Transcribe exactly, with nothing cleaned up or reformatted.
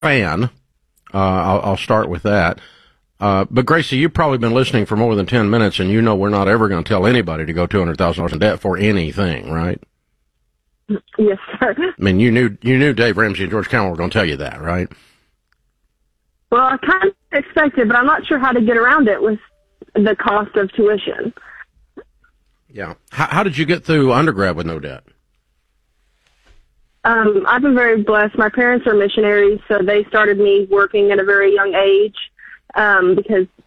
fan. Uh, I'll, I'll start with that. Uh, but Gracie, you've probably been listening for more than ten minutes, and you know we're not ever going to tell anybody to go two hundred thousand dollars in debt for anything, right? Yes, sir. I mean, you knew you knew Dave Ramsey and George Camel were going to tell you that, right? Well, I kind of expected, but I'm not sure how to get around it with the cost of tuition. Yeah. How, how did you get through undergrad with no debt? Um, I've been very blessed. My parents are missionaries, so they started me working at a very young age um, because